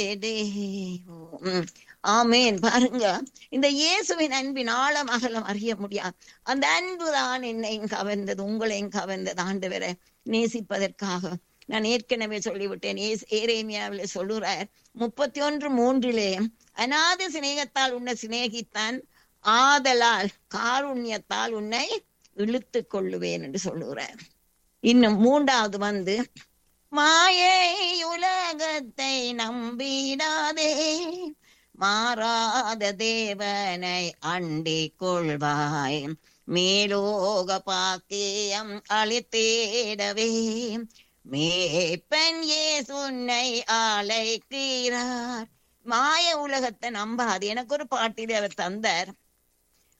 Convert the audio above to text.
உம் ஆமேன். பாருங்க, இந்த இயேசுவின் அன்பின் ஆழம் அகலம் அறிய முடியாது. அந்த அன்புதான் என்னையும் கவர்ந்தது, உங்களையும் கவர்ந்தது. ஆண்டவரை நேசிப்பதற்காக நான் ஏற்கனவே சொல்லிவிட்டேன். எரேமியாவிலே சொல்லுறார் 31:3 அநாத சிநேகத்தால் உன்னை சிநேகித்தான், ஆதலால் காருண்யத்தால் உன்னை இழுத்து கொள்ளுவேன் என்று சொல்லுகிறார். இன்னும் 3வது மாயை உலகத்தை நம்பிடாதே, மாறாத தேவனை அண்டிக் கொள்வாய், மேலோக பாக்கியம் அளித்தேடவே மேப்பன் இயேசுனை அழைக்கிறார். மாய உலகத்தை நம்பாது. எனக்கு ஒரு பாட்டிலே அவர் தந்தார்,